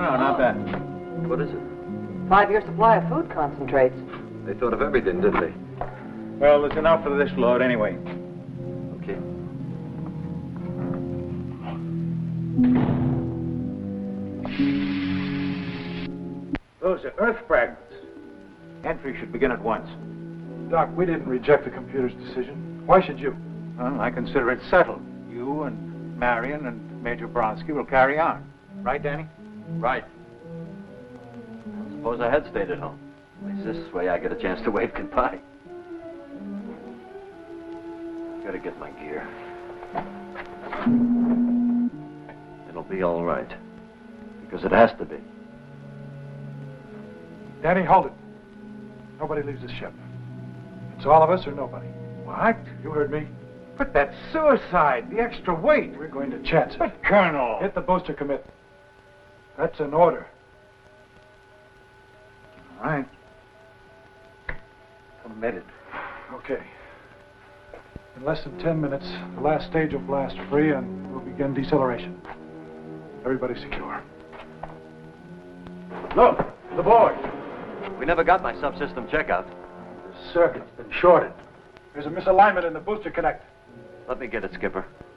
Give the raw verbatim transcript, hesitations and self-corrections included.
no, not that. What is it? Five-year supply of food concentrates. They thought of everything, didn't they? Well, there's enough for this load anyway. Okay. Those are earth fragments. Entry should begin at once. Doc, we didn't reject the computer's decision. Why should you? Well, I consider it settled. You and Marion and Major Bronsky will carry on. Right, Danny? Right. Suppose I had stayed at home. At least this way I get a chance to wave goodbye. Gotta get my gear. It'll be all right. Because it has to be. Danny, hold it. Nobody leaves the ship. It's all of us or nobody. What? You heard me. But that's suicide. The extra weight. We're going to chance it. But, Colonel... Hit the booster commit. That's an order. All right. Committed. Okay. In less than ten minutes, the last stage will blast free and we'll begin deceleration. Everybody secure. Look, the board. We never got my subsystem checkout. The circuit's been shorted. There's a misalignment in the booster connect. Let me get it, Skipper.